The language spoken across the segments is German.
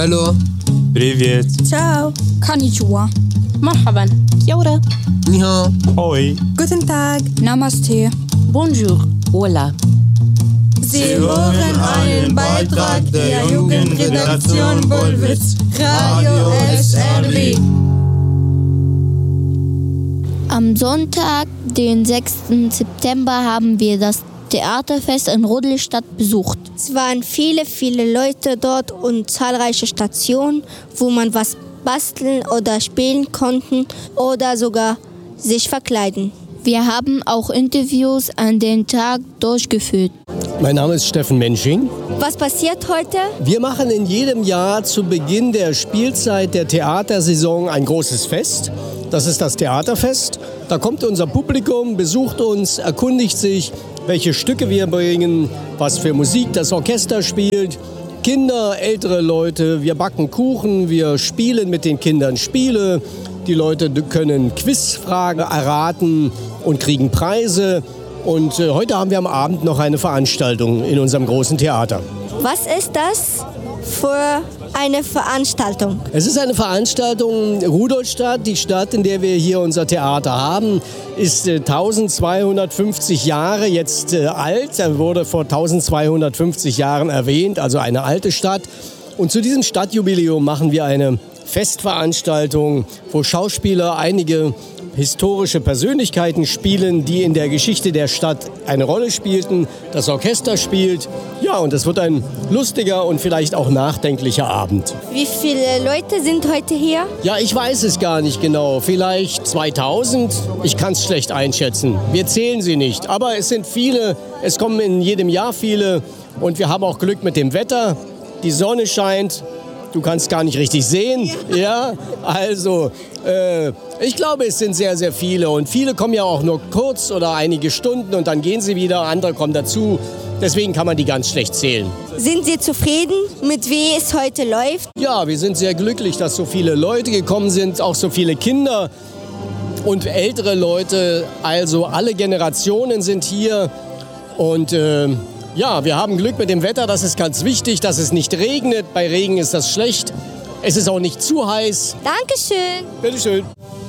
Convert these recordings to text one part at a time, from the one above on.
Hallo. Привет. Ciao. Konnichiwa. Marhaban. Yora. Ni hao. Hoi. Guten Tag. Namaste. Bonjour. Hola. Sie hören einen Beitrag der Jugendredaktion Bullwitz, Radio SRW. Am Sonntag, den 6. September, haben wir das Theaterfest in Rudolstadt besucht. Es waren viele, viele Leute dort und zahlreiche Stationen, wo man was basteln oder spielen konnte oder sogar sich verkleiden. Wir haben auch Interviews an den Tag durchgeführt. Mein Name ist Steffen Mensching. Was passiert heute? Wir machen in jedem Jahr zu Beginn der Spielzeit der Theatersaison ein großes Fest. Das ist das Theaterfest. Da kommt unser Publikum, besucht uns, erkundigt sich, welche Stücke wir bringen, was für Musik das Orchester spielt. Kinder, ältere Leute, wir backen Kuchen, wir spielen mit den Kindern Spiele. Die Leute können Quizfragen erraten und kriegen Preise. Und heute haben wir am Abend noch eine Veranstaltung in unserem großen Theater. Was ist das für eine Veranstaltung? Es ist eine Veranstaltung. Rudolstadt, die Stadt, in der wir hier unser Theater haben, ist 1250 Jahre jetzt alt. Er wurde vor 1250 Jahren erwähnt, also eine alte Stadt. Und zu diesem Stadtjubiläum machen wir eine Festveranstaltung, wo Schauspieler einige historische Persönlichkeiten spielen, die in der Geschichte der Stadt eine Rolle spielten. Das Orchester spielt. Ja, und es wird ein lustiger und vielleicht auch nachdenklicher Abend. Wie viele Leute sind heute hier? Ja, ich weiß es gar nicht genau. Vielleicht 2000? Ich kann es schlecht einschätzen. Wir zählen sie nicht. Aber es sind viele. Es kommen in jedem Jahr viele. Und wir haben auch Glück mit dem Wetter. Die Sonne scheint. Du kannst gar nicht richtig sehen. Ja, also ich glaube, es sind sehr, sehr viele. Und viele kommen ja auch nur kurz oder einige Stunden und dann gehen sie wieder. Andere kommen dazu. Deswegen kann man die ganz schlecht zählen. Sind Sie zufrieden, mit wie es heute läuft? Ja, wir sind sehr glücklich, dass so viele Leute gekommen sind, auch so viele Kinder und ältere Leute. Also alle Generationen sind hier. Und ja, wir haben Glück mit dem Wetter, das ist ganz wichtig, dass es nicht regnet. Bei Regen ist das schlecht. Es ist auch nicht zu heiß. Dankeschön. Bitteschön.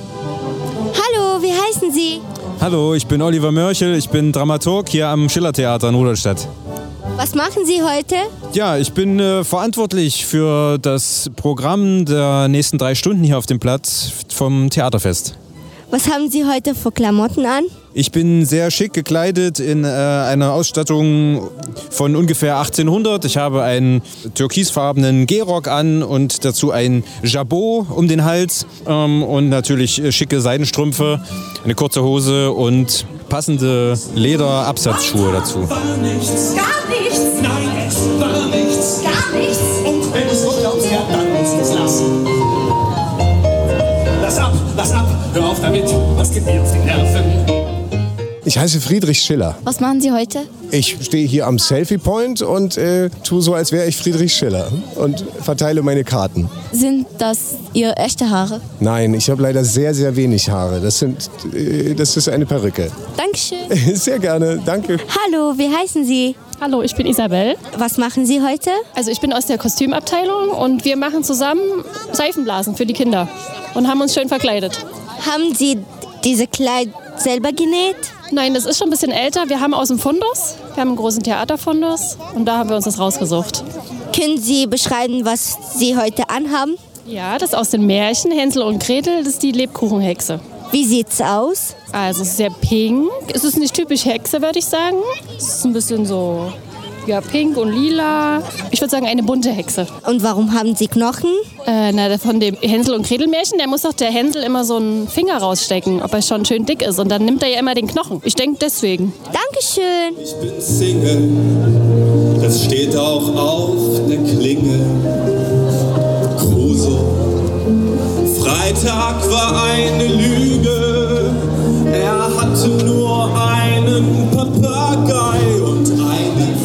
Hallo, wie heißen Sie? Hallo, ich bin Oliver Mörchel, ich bin Dramaturg hier am Schillertheater in Rudolstadt. Was machen Sie heute? Ja, ich bin verantwortlich für das Programm der nächsten 3 Stunden hier auf dem Platz vom Theaterfest. Was haben Sie heute für Klamotten an? Ich bin sehr schick gekleidet in einer Ausstattung von ungefähr 1800. Ich habe einen türkisfarbenen Gehrock an und dazu ein Jabot um den Hals und natürlich schicke Seidenstrümpfe, eine kurze Hose und passende Lederabsatzschuhe dazu. Gar nichts. Nein, es war nichts. Gar nichts. Und wenn es Urlaubs her, dann musst du es lassen. Lass ab, hör auf damit, das geht mir auf die Nerven. Ich heiße Friedrich Schiller. Was machen Sie heute? Ich stehe hier am Selfie Point und tue so, als wäre ich Friedrich Schiller und verteile meine Karten. Sind das Ihre echte Haare? Nein, ich habe leider sehr, sehr wenig Haare. Das ist eine Perücke. Dankeschön. Sehr gerne, danke. Hallo, wie heißen Sie? Hallo, ich bin Isabel. Was machen Sie heute? Also ich bin aus der Kostümabteilung und wir machen zusammen Seifenblasen für die Kinder und haben uns schön verkleidet. Haben Sie diese Kleid selber genäht? Nein, das ist schon ein bisschen älter. Wir haben aus dem Fundus, wir haben einen großen Theaterfundus und da haben wir uns das rausgesucht. Können Sie beschreiben, was Sie heute anhaben? Ja, das ist aus den Märchen Hänsel und Gretel, das ist die Lebkuchenhexe. Wie sieht's aus? Also es ist sehr pink. Es ist nicht typisch Hexe, würde ich sagen. Es ist ein bisschen so, ja, pink und lila. Ich würde sagen, eine bunte Hexe. Und warum haben Sie Knochen? Von dem Hänsel und Gretel Märchen, der muss doch der Hänsel immer so einen Finger rausstecken, ob er schon schön dick ist. Und dann nimmt er ja immer den Knochen. Ich denke deswegen. Dankeschön. Ich bin Single, das steht auch auf der Klinge. Kruse. Freitag war eine Lüge. Er hatte nur einen Papagei und eines.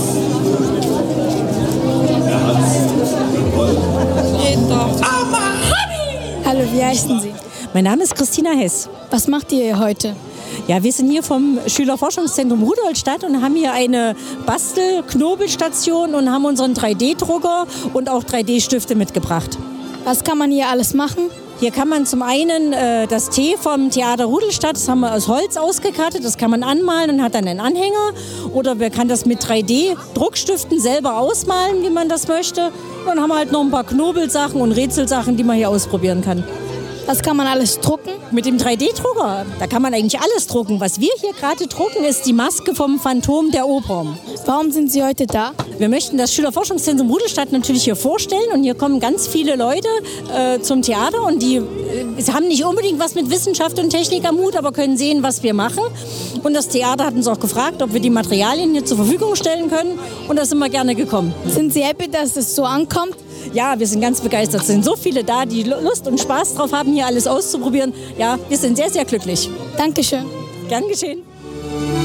Er hat's gewollt. Jeden Tag. Hallo, wie heißen Sie? Mein Name ist Christina Hess. Was macht ihr heute? Ja, wir sind hier vom Schülerforschungszentrum Rudolstadt und haben hier eine Bastel-Knobelstation und haben unseren 3D-Drucker und auch 3D-Stifte mitgebracht. Was kann man hier alles machen? Hier kann man zum einen das T vom Theater Rudolstadt, das haben wir aus Holz ausgekartet, das kann man anmalen und hat dann einen Anhänger. Oder man kann das mit 3D-Druckstiften selber ausmalen, wie man das möchte. Und dann haben wir halt noch ein paar Knobelsachen und Rätselsachen, die man hier ausprobieren kann. Was kann man alles drucken? Mit dem 3D-Drucker, da kann man eigentlich alles drucken. Was wir hier gerade drucken, ist die Maske vom Phantom der Oper. Warum sind Sie heute da? Wir möchten das Schülerforschungszentrum Rudolstadt natürlich hier vorstellen und hier kommen ganz viele Leute zum Theater und die haben nicht unbedingt was mit Wissenschaft und Technik am Hut, aber können sehen, was wir machen. Und das Theater hat uns auch gefragt, ob wir die Materialien hier zur Verfügung stellen können und da sind wir gerne gekommen. Sind Sie happy, dass es so ankommt? Ja, wir sind ganz begeistert. Es sind so viele da, die Lust und Spaß drauf haben, hier alles auszuprobieren. Ja, wir sind sehr, sehr glücklich. Dankeschön. Gern geschehen.